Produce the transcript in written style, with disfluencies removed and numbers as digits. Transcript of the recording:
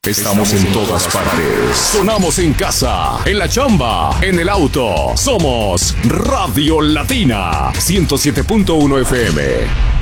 Estamos en todas partes. Sonamos en casa, en la chamba, en el auto. Somos Radio Latina 107.1 FM.